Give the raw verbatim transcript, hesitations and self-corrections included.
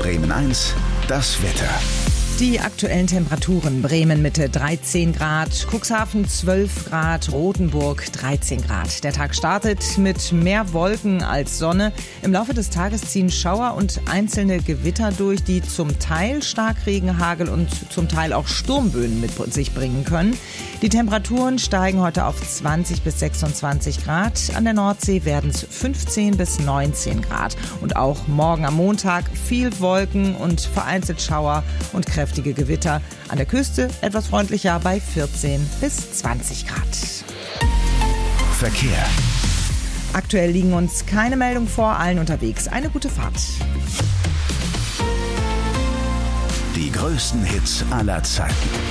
Bremen eins, das Wetter. Die aktuellen Temperaturen: Bremen Mitte dreizehn Grad, Cuxhaven zwölf Grad, Rothenburg dreizehn Grad. Der Tag startet mit mehr Wolken als Sonne. Im Laufe des Tages ziehen Schauer und einzelne Gewitter durch, die zum Teil Starkregen, Hagel und zum Teil auch Sturmböen mit sich bringen können. Die Temperaturen steigen heute auf zwanzig bis sechsundzwanzig Grad. An der Nordsee werden es fünfzehn bis neunzehn Grad. Und auch morgen am Montag viel Wolken und vereinzelt Schauer und kräftige Gewitter. An der Küste etwas freundlicher bei vierzehn bis zwanzig Grad. Verkehr. Aktuell liegen uns keine Meldungen vor, allen unterwegs. Eine gute Fahrt. Die größten Hits aller Zeiten.